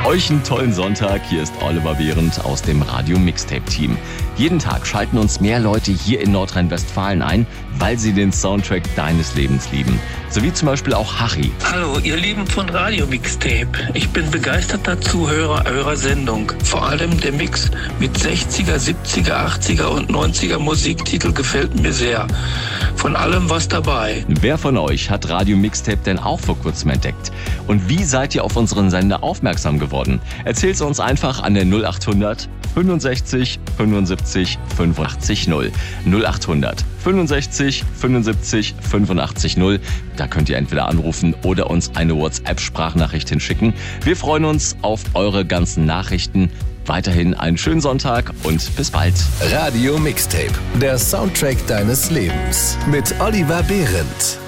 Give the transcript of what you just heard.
Euch einen tollen Sonntag. Hier ist Oliver Behrendt aus dem Radio Mixtape Team. Jeden Tag schalten uns mehr Leute hier in Nordrhein-Westfalen ein, weil sie den Soundtrack deines Lebens lieben. So wie zum Beispiel auch Harry. Hallo, ihr Lieben von Radio Mixtape. Ich bin begeisterter Zuhörer eurer Sendung. Vor allem der Mix mit 60er, 70er, 80er und 90er Musiktitel gefällt mir sehr. Von allem was dabei. Wer von euch hat Radio Mixtape denn auch vor kurzem entdeckt? Und wie seid ihr auf unseren Sender aufmerksam geworden? Erzählt's uns einfach an der 0800 65 75 85 0. 0800 65 75 85 0. Da könnt ihr entweder anrufen oder uns eine WhatsApp-Sprachnachricht hinschicken. Wir freuen uns auf eure ganzen Nachrichten. Weiterhin einen schönen Sonntag und bis bald. Radio Mixtape, der Soundtrack deines Lebens mit Oliver Behrendt.